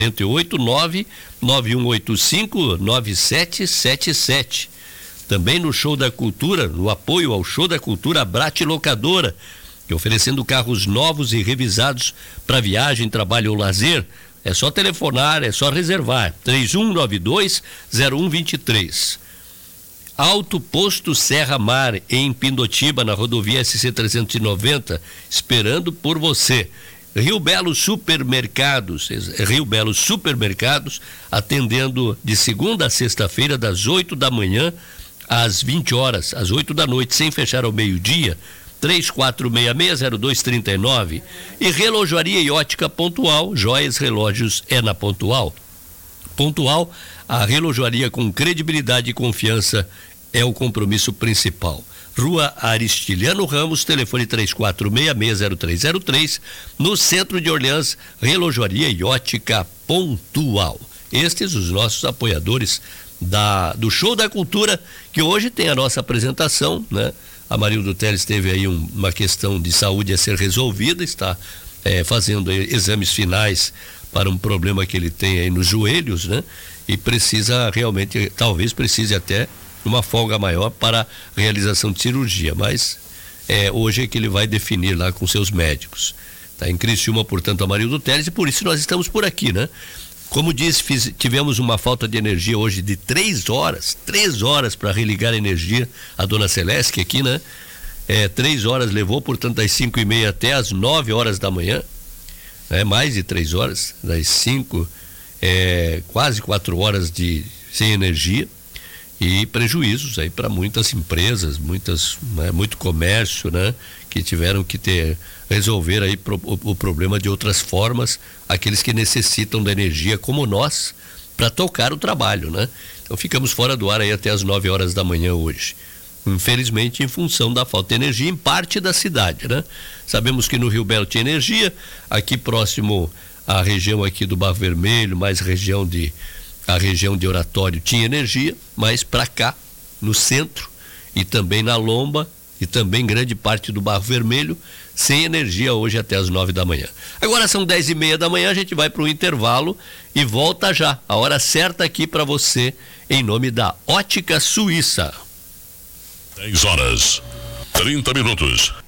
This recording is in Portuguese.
489-9185-9777. Também no Show da Cultura, no apoio ao Show da Cultura, a Brat Locadora, oferecendo carros novos e revisados para viagem, trabalho ou lazer. É só telefonar, é só reservar. 3192-0123. Alto Posto Serra Mar, em Pindotiba, na rodovia SC-390, esperando por você. Rio Belo Supermercados, atendendo de segunda a sexta-feira, das 8 da manhã às 20 horas, às 8 da noite, sem fechar ao meio-dia. 3466-0239. E Relojoaria e Ótica Pontual, joias, relógios é na Pontual. Pontual, a relojoaria com credibilidade e confiança é o compromisso principal. Rua Aristiliano Ramos, telefone 3466-0303, no centro de Orleans, Relojoaria e Ótica Pontual. Estes os nossos apoiadores do Show da Cultura, que hoje tem a nossa apresentação, né? A Marildo Teles teve aí uma questão de saúde a ser resolvida, está fazendo exames finais para um problema que ele tem aí nos joelhos, né? E precisa realmente, talvez precise até uma folga maior para a realização de cirurgia, mas hoje é que ele vai definir lá com seus médicos. Está em Criciúma, portanto, a Marildo Teles, e por isso nós estamos por aqui, né? Como disse, tivemos uma falta de energia hoje de 3 horas para religar a energia, a dona Celeste aqui, né? 3 horas levou, portanto, das 5:30 até as 9 horas da manhã, mais de 3 horas, das 5, quase 4 horas sem energia, e prejuízos aí para muitas empresas, muito comércio, né? Que tiveram que resolver aí o problema de outras formas, aqueles que necessitam da energia como nós, para tocar o trabalho, né? Então ficamos fora do ar aí até as 9 horas da manhã hoje. Infelizmente, em função da falta de energia em parte da cidade, né? Sabemos que no Rio Belo tinha energia, aqui próximo à região aqui do Barro Vermelho, mais a região de Oratório tinha energia, mas para cá, no centro e também na Lomba e também grande parte do Barro Vermelho, sem energia hoje até as 9 da manhã. Agora são 10:30 da manhã, a gente vai para o intervalo e volta já, a hora certa aqui para você, em nome da Ótica Suíça. 10 horas, 30 minutos.